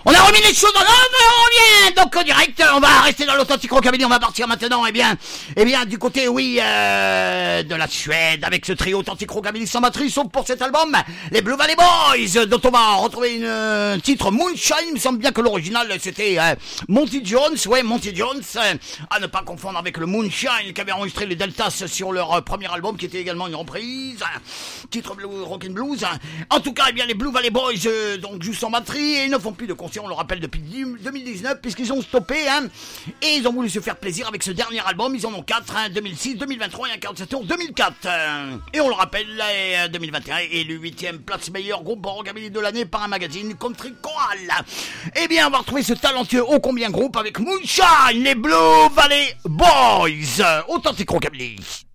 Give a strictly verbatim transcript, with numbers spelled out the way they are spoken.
On a remis les choses en ordre, on revient donc en direct, on va rester dans l'authentique rockabilly, on va partir maintenant, eh bien, eh bien, du côté, oui, euh, de la Suède, avec ce trio authentique rockabilly sans batterie, sauf pour cet album, les Blue Valley Boys, dont on va retrouver une, un titre Moonshine, il me semble bien que l'original, c'était euh, Monty Jones, ouais, Monty Jones, euh, à ne pas confondre avec le Moonshine, qui avait enregistré les Deltas sur leur euh, premier album, qui était également une reprise, titre blue, rock and blues, en tout cas, eh bien, les Blue Valley Boys, euh, donc, jouent sans batterie, et ils ne font plus de concert, on le rappelle depuis deux mille dix-neuf, puisqu'ils ont stoppé, hein, et ils ont voulu se faire plaisir avec ce dernier album. Ils en ont quatre, hein, deux mille six, deux mille vingt-trois et un quarante-sept tours deux mille quatre. Euh, et on le rappelle, là, deux mille vingt et un est le huitième place meilleur groupe rockabilly de l'année par un magazine Country Choral. Eh bien, on va retrouver ce talentueux ô combien groupe avec Moonshine, les Blue Valley Boys, authentique rockabilly.